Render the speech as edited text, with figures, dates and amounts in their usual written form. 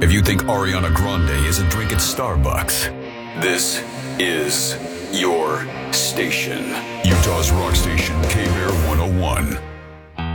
If you think Ariana Grande is a drink at Starbucks, this is your station. Utah's Rock